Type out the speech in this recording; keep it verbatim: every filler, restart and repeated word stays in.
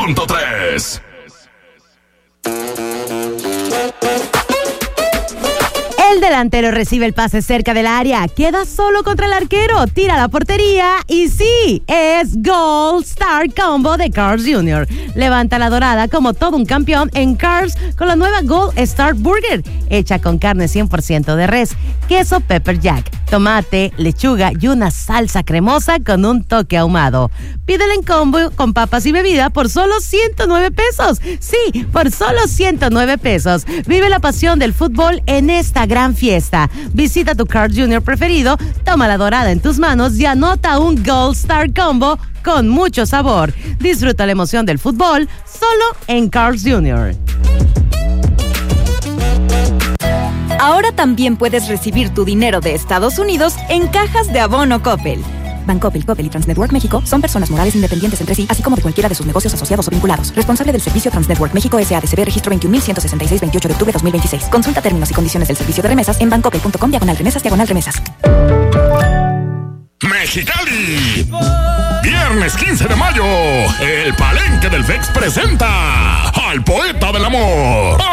punto tres. El delantero recibe el pase cerca del área, queda solo contra el arquero, tira a la portería y sí, es Gold Star Combo de Carl's junior Levanta la dorada como todo un campeón en Carl's con la nueva Gold Star Burger, hecha con carne cien por ciento de res, queso pepper jack, tomate, lechuga y una salsa cremosa con un toque ahumado. Pídele en combo con papas y bebida por solo ciento nueve pesos. Sí, por solo ciento nueve pesos. Vive la pasión del fútbol en esta gran fiesta. Visita tu Carl's junior preferido, toma la dorada en tus manos y anota un Gold Star Combo con mucho sabor. Disfruta la emoción del fútbol solo en Carl's junior Ahora también puedes recibir tu dinero de Estados Unidos en cajas de abono Coppel. Bancoppel, Coppel y Transnetwork México son personas morales independientes entre sí, así como de cualquiera de sus negocios asociados o vinculados. Responsable del servicio Transnetwork México S A D C B, registro veintiún mil ciento sesenta y seis, veintiocho de octubre de dos mil veintiséis. Consulta términos y condiciones del servicio de remesas en bancoppel punto com diagonal remesas diagonal remesas. Mexicali. Viernes quince de mayo, el Palenque del F E X presenta al Poeta del Amor.